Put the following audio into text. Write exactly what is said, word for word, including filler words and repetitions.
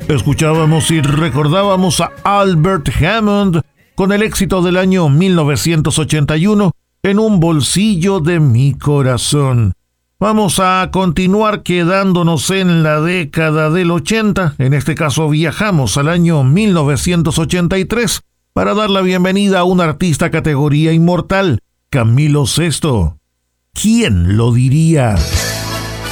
Escuchábamos y recordábamos a Albert Hammond con el éxito del año mil novecientos ochenta y uno, En un bolsillo de mi corazón. Vamos a continuar quedándonos en la década del ochenta. En este caso viajamos al año mil novecientos ochenta y tres para dar la bienvenida a un artista categoría inmortal, Camilo Sesto. ¿Quién lo diría?